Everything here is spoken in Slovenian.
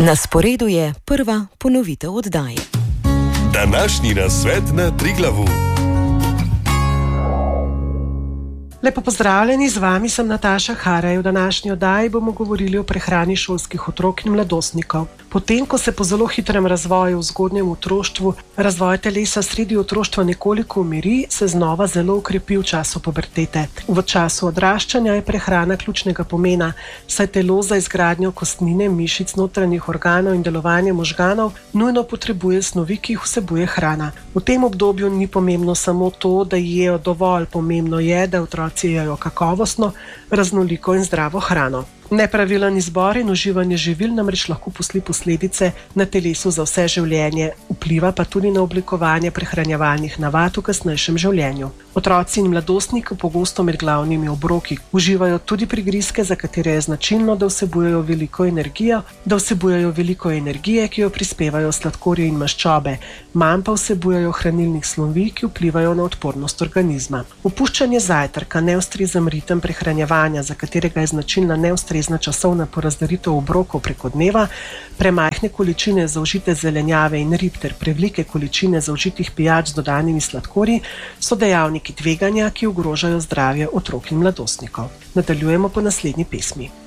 Na sporedu je prva ponovitev oddaje. Današnji nasvet na Triglavu. Lepo pozdravljeni, z vami sem Nataša Haraj. V današnji oddaji bomo govorili o prehrani šolskih otrok in mladostnikov. Potem, ko se po zelo hitrem razvoju v zgodnjem otroštvu razvoj telesa sredi otroštva nekoliko umiri, se znova zelo ukrepi v času pubertete. V času odraščanja je prehrana ključnega pomena, saj telo za izgradnjo kostnine, mišic, notranjih organov in delovanje možganov nujno potrebuje snovi, ki jih vsebuje hrana. V tem obdobju ni pomembno samo to, da jejo dovolj, pomembno je, da otroci jejo kakovostno, raznoliko in zdravo hrano. Nepravilen izbor in uživanje živil namreč lahko pusti posledice na telesu za vse življenje, vpliva pa tudi na oblikovanje prehranjevalnih navad v kasnejšem življenju. Otroci in mladostniki pogosto med glavnimi obroki uživajo tudi prigrizke, za katere je značilno, da vsebujejo veliko energije, ki jo prispevajo sladkorji in maščobe, manj pa vsebujejo hranilnih snovi, ki vplivajo na odpornost organizma. Opuščanje zajtrka, neustrezen ritem prehranjevanja, za katerega je značilna neustrezna časovna porazdelitev obrokov preko dneva, premajhne količine zaužite zelenjave in rib ter prevelike količine zaužitih pijač z dodanimi sladkorji so dejavniki tveganja, ki ogrožajo zdravje otrok in mladostnikov. Nadaljujemo po naslednji pesmi.